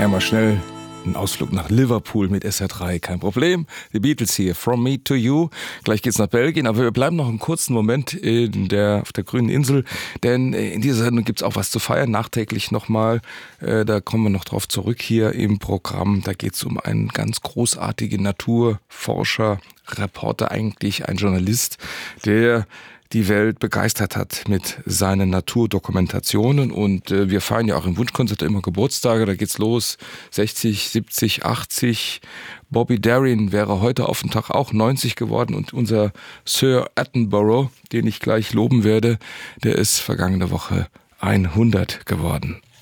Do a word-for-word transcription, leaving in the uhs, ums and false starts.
Ja, mal schnell ein Ausflug nach Liverpool mit S R drei, kein Problem. Die Beatles hier, From Me to You. Gleich geht's nach Belgien, aber wir bleiben noch einen kurzen Moment in der, auf der grünen Insel, denn in dieser Sendung gibt's auch was zu feiern, nachträglich nochmal. Äh, da kommen wir noch drauf zurück hier im Programm. Da geht's um einen ganz großartigen Naturforscher, Reporter eigentlich, ein Journalist, der die Welt begeistert hat mit seinen Naturdokumentationen. Und äh, wir feiern ja auch im Wunschkonzert immer Geburtstage, da geht's los, sechzig, siebzig, achtzig. Bobby Darin wäre heute auf den Tag auch neunzig geworden und unser Sir Attenborough, den ich gleich loben werde, der ist vergangene Woche hundert geworden.